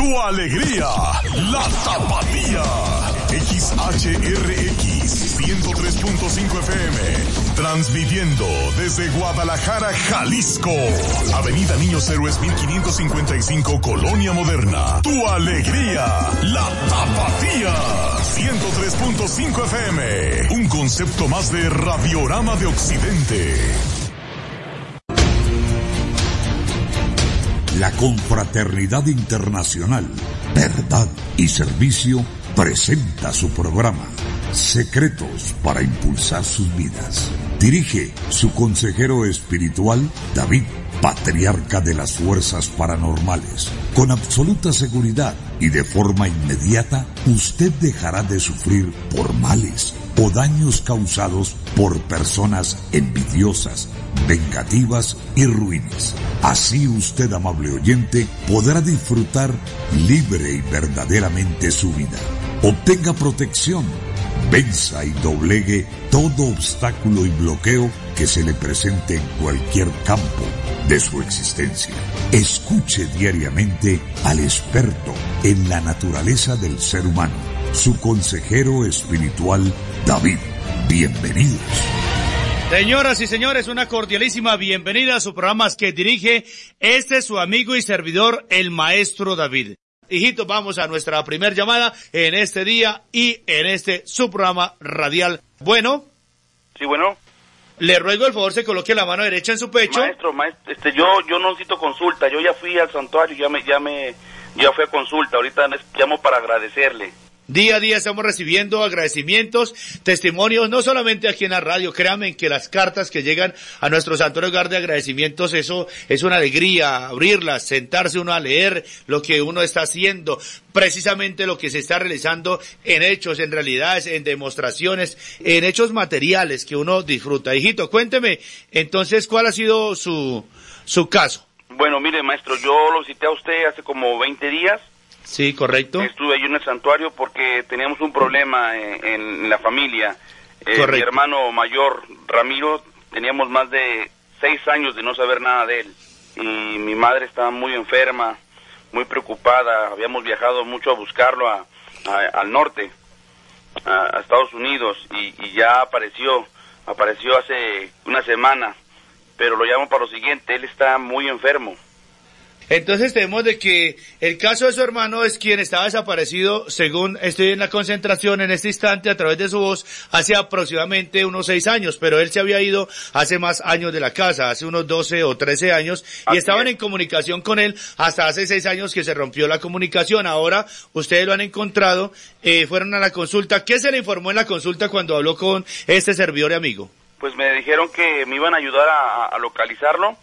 tu alegría, la Tapatía. XHRX 103.5 FM, transmitiendo desde Guadalajara, Jalisco. Avenida Niños Héroes 1555, Colonia Moderna. Tu alegría, la Tapatía. 103.5 FM, un concepto más de Radiorama de Occidente. La Confraternidad Internacional, Verdad y Servicio presenta su programa Secretos para Impulsar Sus Vidas. Dirige su consejero espiritual, David, patriarca de las fuerzas paranormales. Con absoluta seguridad y de forma inmediata, usted dejará de sufrir por males o daños causados por personas envidiosas, vengativas y ruines. Así usted, amable oyente, podrá disfrutar libre y verdaderamente su vida. Obtenga protección, venza y doblegue todo obstáculo y bloqueo que se le presente en cualquier campo de su existencia. Escuche diariamente al experto en la naturaleza del ser humano, su consejero espiritual, David. Bienvenidos. Señoras y señores, una cordialísima bienvenida a su programa que dirige su amigo y servidor, el maestro David. Hijitos, vamos a nuestra primer llamada en este día y en su programa radial. Bueno. Sí, bueno. Le ruego el favor se coloque la mano derecha en su pecho. Maestro, yo no necesito consulta, yo ya fui al santuario, ya fui a consulta, ahorita llamo para agradecerle. Día a día estamos recibiendo agradecimientos, testimonios, no solamente aquí en la radio. Créanme que las cartas que llegan a nuestro santuario hogar de agradecimientos, eso es una alegría, abrirlas, sentarse uno a leer lo que uno está haciendo, precisamente lo que se está realizando en hechos, en realidades, en demostraciones, en hechos materiales que uno disfruta. Hijito, cuénteme, entonces, ¿cuál ha sido su caso? Bueno, mire, maestro, yo lo visité a usted hace como 20 días. Sí, correcto. Estuve allí en el santuario porque teníamos un problema en la familia. Mi hermano mayor, Ramiro, teníamos más de 6 años de no saber nada de él. Y mi madre estaba muy enferma, muy preocupada. Habíamos viajado mucho a buscarlo al norte, a Estados Unidos, y ya apareció hace una semana. Pero lo llamo para lo siguiente, él está muy enfermo. Entonces tenemos de que el caso de su hermano es quien estaba desaparecido, según estoy en la concentración en este instante a través de su voz, hace aproximadamente unos 6 años, pero él se había ido hace más años de la casa, hace unos 12 o 13 años, y estaban en comunicación con él hasta hace 6 años que se rompió la comunicación. Ahora ustedes lo han encontrado, fueron a la consulta. ¿Qué se le informó en la consulta cuando habló con este servidor y amigo? Pues me dijeron que me iban a ayudar a localizarlo.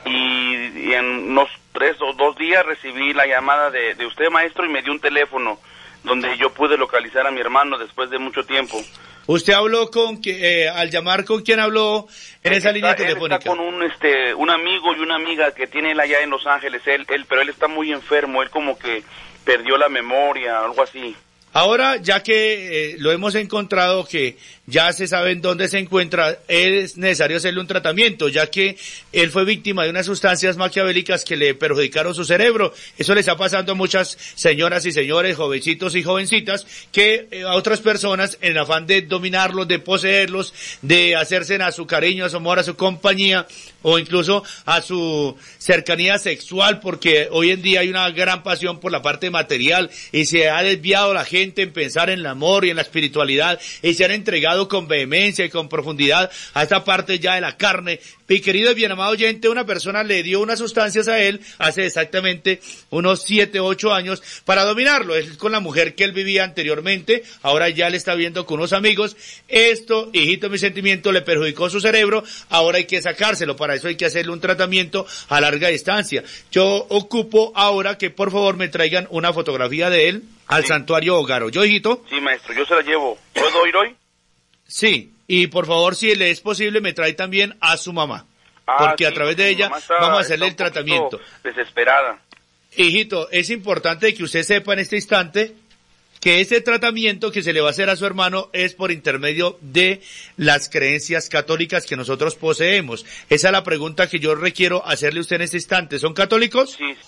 Y en unos 3 o 2 días recibí la llamada de usted, maestro, y me dio un teléfono donde yo pude localizar a mi hermano después de mucho tiempo. ¿Usted habló al llamar con quién habló en esa línea telefónica? Él está con un amigo y una amiga que tiene él allá en Los Ángeles, pero él está muy enfermo, él como que perdió la memoria, algo así. Ahora, ya que lo hemos encontrado, que ya se sabe en dónde se encuentra, es necesario hacerle un tratamiento, ya que él fue víctima de unas sustancias maquiavélicas que le perjudicaron su cerebro. Eso le está pasando a muchas señoras y señores, jovencitos y jovencitas, que a otras personas, en el afán de dominarlos, de poseerlos, de hacerse a su cariño, a su amor, a su compañía, o incluso a su cercanía sexual, porque hoy en día hay una gran pasión por la parte material, y se ha desviado la gente en pensar en el amor y en la espiritualidad, y se han entregado con vehemencia y con profundidad a esta parte ya de la carne. Mi querido y bien amado oyente, una persona le dio unas sustancias a él hace exactamente unos 7, 8 años para dominarlo. Es con la mujer que él vivía anteriormente, ahora ya le está viendo con unos amigos. Esto, hijito, mi sentimiento, le perjudicó su cerebro, ahora hay que sacárselo, para eso hay que hacerle un tratamiento a larga distancia. Yo ocupo ahora que por favor me traigan una fotografía de él al santuario hogar. ¿Yo, hijito? Sí, maestro, yo se la llevo. ¿Puedo ir hoy? Sí, y por favor, si le es posible, me trae también a su mamá, porque a través de ella vamos a hacerle el tratamiento. Desesperada. Hijito, es importante que usted sepa en este instante que ese tratamiento que se le va a hacer a su hermano es por intermedio de las creencias católicas que nosotros poseemos. Esa es la pregunta que yo requiero hacerle a usted en este instante. ¿Son católicos? Sí.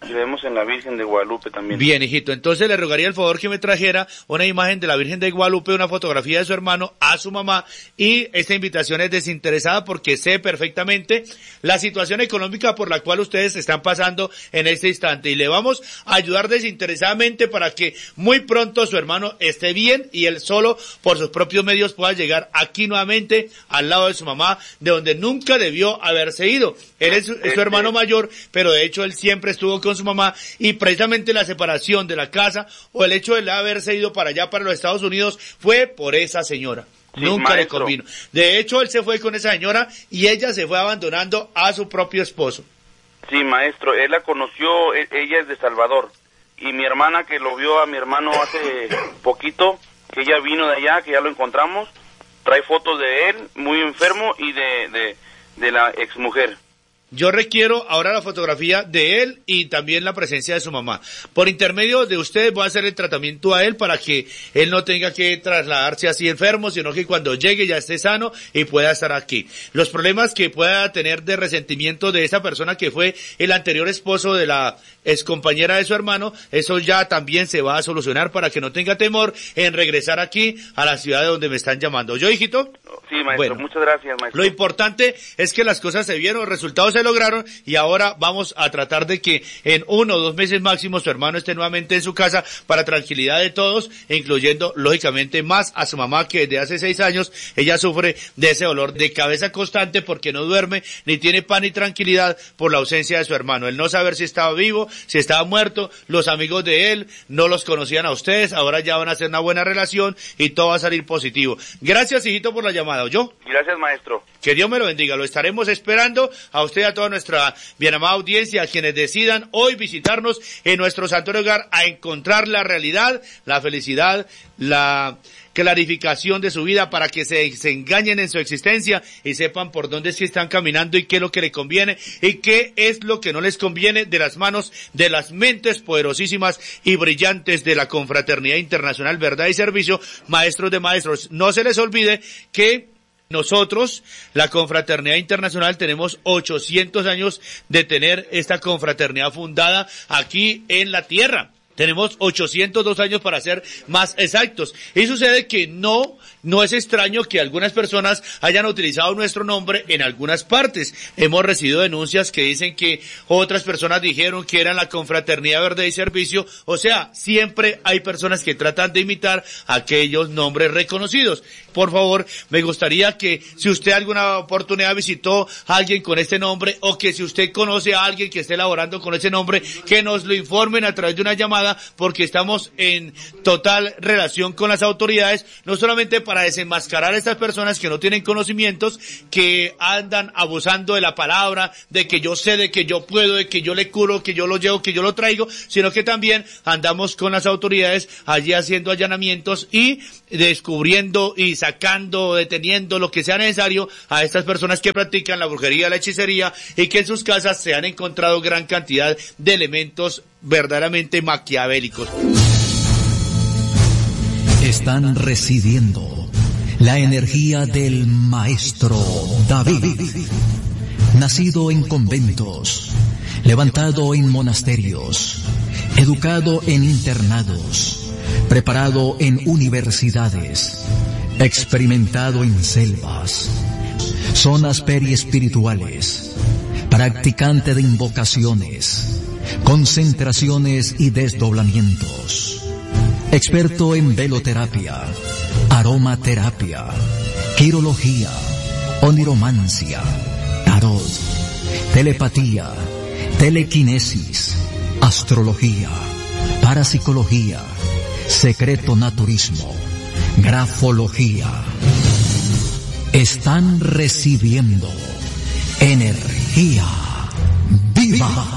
Y vemos en la Virgen de Guadalupe también. Bien, hijito, entonces le rogaría el favor que me trajera una imagen de la Virgen de Guadalupe, una fotografía de su hermano a su mamá, y esta invitación es desinteresada porque sé perfectamente la situación económica por la cual ustedes están pasando en este instante, y le vamos a ayudar desinteresadamente para que muy pronto su hermano esté bien y él solo por sus propios medios pueda llegar aquí nuevamente al lado de su mamá, de donde nunca debió haberse ido. Él es su hermano mayor, pero de hecho él siempre estuvo con su mamá, y precisamente la separación de la casa o el hecho de haberse ido para allá, para los Estados Unidos, fue por esa señora. Sí, nunca le convino. De hecho, él se fue con esa señora y ella se fue abandonando a su propio esposo. Sí, maestro, él la conoció, ella es de Salvador, y mi hermana que lo vio a mi hermano hace poquito, que ella vino de allá, que ya lo encontramos, trae fotos de él, muy enfermo, y de la exmujer. Yo requiero ahora la fotografía de él y también la presencia de su mamá. Por intermedio de ustedes voy a hacer el tratamiento a él para que él no tenga que trasladarse así enfermo, sino que cuando llegue ya esté sano y pueda estar aquí. Los problemas que pueda tener de resentimiento de esa persona que fue el anterior esposo de la excompañera de su hermano, eso ya también se va a solucionar para que no tenga temor en regresar aquí a la ciudad de donde me están llamando. ¿Yo, hijito? Sí, maestro, bueno, muchas gracias, maestro. Lo importante es que las cosas se vieron, los resultados se lograron, y ahora vamos a tratar de que en 1 o 2 meses máximo su hermano esté nuevamente en su casa para tranquilidad de todos, incluyendo lógicamente más a su mamá, que desde hace 6 años ella sufre de ese dolor de cabeza constante porque no duerme ni tiene paz ni tranquilidad por la ausencia de su hermano. El no saber si estaba vivo, si estaba muerto, los amigos de él no los conocían a ustedes, ahora ya van a hacer una buena relación y todo va a salir positivo. Gracias, hijito, por la llamada, ¿oyó? Gracias, maestro. Que Dios me lo bendiga, lo estaremos esperando a usted y a toda nuestra bien amada audiencia, a quienes decidan hoy visitarnos en nuestro santuario hogar a encontrar la realidad, la felicidad, la clarificación de su vida, para que se engañen en su existencia y sepan por dónde es que están caminando y qué es lo que les conviene y qué es lo que no les conviene, de las manos de las mentes poderosísimas y brillantes de la Confraternidad Internacional Verdad y Servicio, maestros de maestros. No se les olvide que nosotros, la Confraternidad Internacional, tenemos 800 años de tener esta confraternidad fundada aquí en la tierra. Tenemos 802 años para ser más exactos. Y sucede que no es extraño que algunas personas hayan utilizado nuestro nombre en algunas partes. Hemos recibido denuncias que dicen que otras personas dijeron que eran la Confraternidad Verdad y Servicio. O sea, siempre hay personas que tratan de imitar aquellos nombres reconocidos. Por favor, me gustaría que si usted alguna oportunidad visitó a alguien con este nombre, o que si usted conoce a alguien que esté elaborando con ese nombre, que nos lo informen a través de una llamada, porque estamos en total relación con las autoridades, no solamente para desenmascarar a estas personas que no tienen conocimientos, que andan abusando de la palabra, de que yo sé, de que yo puedo, de que yo le curo, que yo lo llevo, que yo lo traigo, sino que también andamos con las autoridades allí haciendo allanamientos y descubriendo y sacando, deteniendo lo que sea necesario a estas personas que practican la brujería, la hechicería, y que en sus casas se han encontrado gran cantidad de elementos verdaderamente maquiavélicos. Están recibiendo la energía del maestro David, nacido en conventos, levantado en monasterios, educado en internados, preparado en universidades, experimentado en selvas, zonas periespirituales, practicante de invocaciones, concentraciones y desdoblamientos, experto en veloterapia, aromaterapia, quirología, oniromancia, tarot, telepatía, telequinesis, astrología, parapsicología, secreto naturismo, grafología. Están recibiendo energía viva.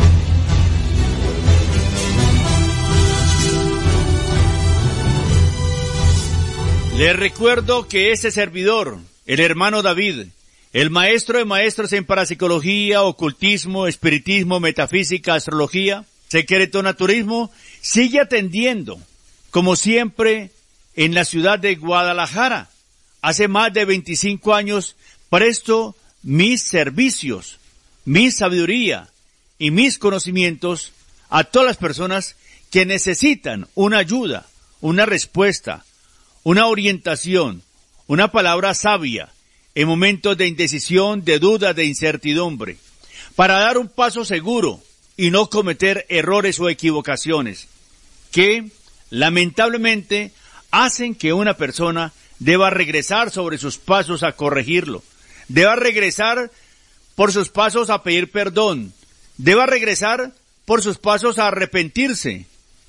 Les recuerdo que este servidor, el hermano David, el maestro de maestros en parapsicología, ocultismo, espiritismo, metafísica, astrología, secreto naturismo, sigue atendiendo, como siempre, en la ciudad de Guadalajara. Hace más de 25 años presto mis servicios, mi sabiduría y mis conocimientos a todas las personas que necesitan una ayuda, una respuesta, una orientación, una palabra sabia en momentos de indecisión, de duda, de incertidumbre, para dar un paso seguro y no cometer errores o equivocaciones que, lamentablemente, hacen que una persona deba regresar sobre sus pasos a corregirlo, deba regresar por sus pasos a pedir perdón, deba regresar por sus pasos a arrepentirse,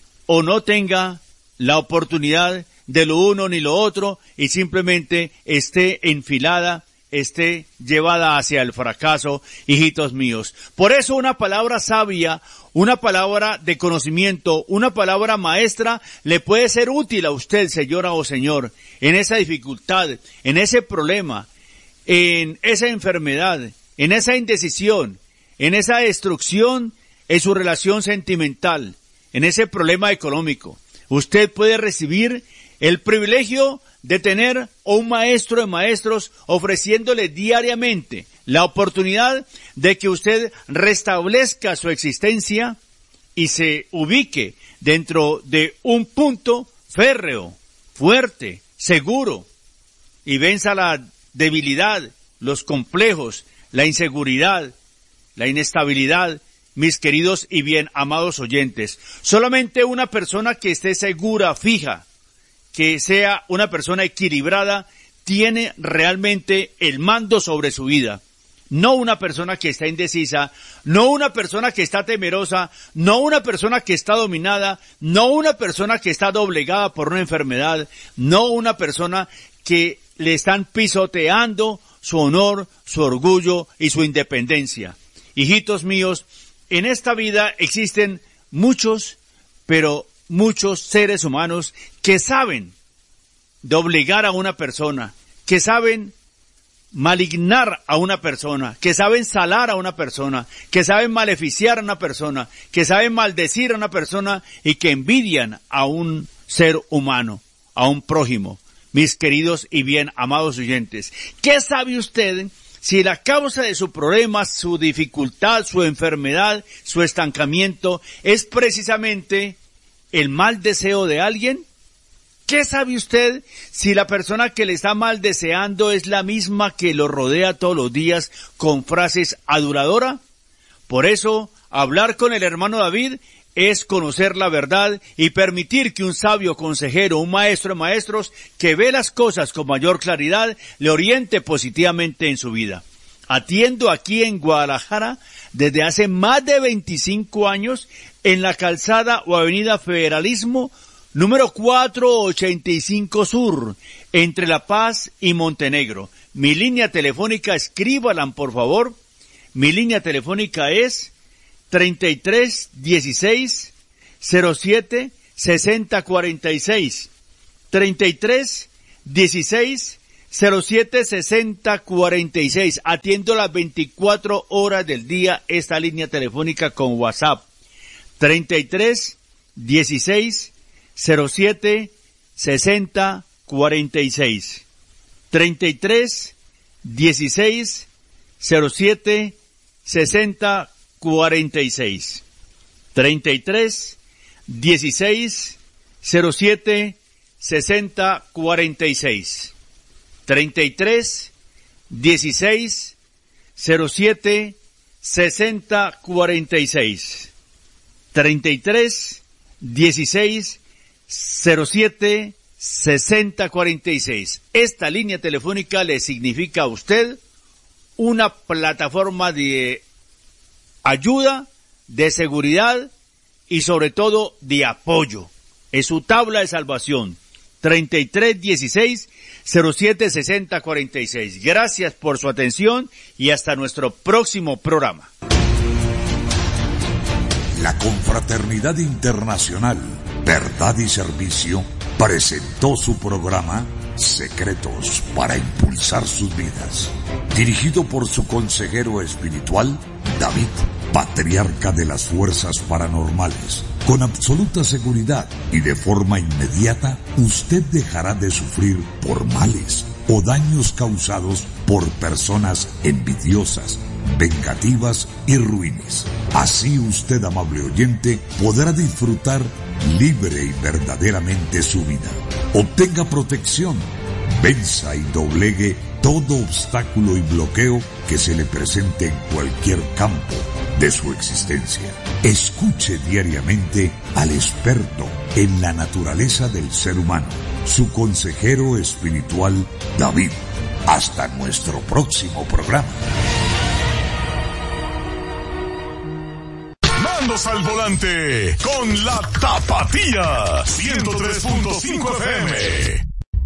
o no tenga la oportunidad de lo uno ni lo otro y simplemente esté enfilada, esté llevada hacia el fracaso, hijitos míos. Por eso una palabra sabia, una palabra de conocimiento, una palabra maestra le puede ser útil a usted, señora o señor, en esa dificultad, en ese problema, en esa enfermedad, en esa indecisión, en esa destrucción en su relación sentimental, en ese problema económico. Usted puede recibir el privilegio de tener a un maestro de maestros ofreciéndole diariamente la oportunidad de que usted restablezca su existencia y se ubique dentro de un punto férreo, fuerte, seguro, y venza la debilidad, los complejos, la inseguridad, la inestabilidad. Mis queridos y bien amados oyentes, solamente una persona que esté segura, fija, que sea una persona equilibrada, tiene realmente el mando sobre su vida. No una persona que está indecisa, no una persona que está temerosa, no una persona que está dominada, no una persona que está doblegada por una enfermedad, no una persona que le están pisoteando su honor, su orgullo y su independencia. Hijitos míos, en esta vida existen muchos, pero muchos seres humanos que saben doblegar a una persona, que saben malignar a una persona, que saben salar a una persona, que saben maleficiar a una persona, que saben maldecir a una persona y que envidian a un ser humano, a un prójimo. Mis queridos y bien amados oyentes, ¿qué sabe usted si la causa de su problema, su dificultad, su enfermedad, su estancamiento es precisamente el mal deseo de alguien? ¿Qué sabe usted si la persona que le está mal deseando es la misma que lo rodea todos los días con frases aduladoras? Por eso, hablar con el hermano David es conocer la verdad y permitir que un sabio consejero, un maestro de maestros, que ve las cosas con mayor claridad, le oriente positivamente en su vida. Atiendo aquí en Guadalajara desde hace más de 25 años en la calzada o avenida Federalismo, número 485 Sur, entre La Paz y Montenegro. Mi línea telefónica, escríbalan por favor, mi línea telefónica es 33 16 07 60 46, 33 16 07 60 46. Atiendo las 24 horas del día esta línea telefónica con WhatsApp. 33 16 07 60 46. 33 16 07 60 46. 33 16 07 60 46. 33 16 07 60 46. 33 16 07 60 46. Esta línea telefónica le significa a usted una plataforma de ayuda, de seguridad y sobre todo de apoyo. Es su tabla de salvación. 33 16 07 60 46. Gracias por su atención y hasta nuestro próximo programa. La Confraternidad Internacional, Verdad y Servicio, presentó su programa Secretos para Impulsar Sus Vidas, dirigido por su consejero espiritual, David, patriarca de las fuerzas paranormales. Con absoluta seguridad y de forma inmediata, usted dejará de sufrir por males o daños causados por personas envidiosas, vengativas y ruines. Así usted, amable oyente, podrá disfrutar libre y verdaderamente su vida. Obtenga protección, venza y doblegue todo obstáculo y bloqueo que se le presente en cualquier campo de su existencia. Escuche diariamente al experto en la naturaleza del ser humano, su consejero espiritual David. Hasta nuestro próximo programa. Mandos al volante con la Tapatía 103.5 FM.